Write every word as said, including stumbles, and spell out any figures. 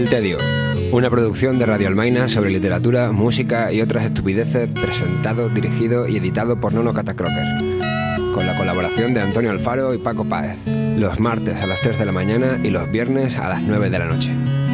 El Tedio, una producción de Radio Almaina sobre literatura, música y otras estupideces, presentado, dirigido y editado por Nono Catacroker, con la colaboración de Antonio Alfaro y Paco Páez, los martes a las tres de la mañana y los viernes a las nueve de la noche.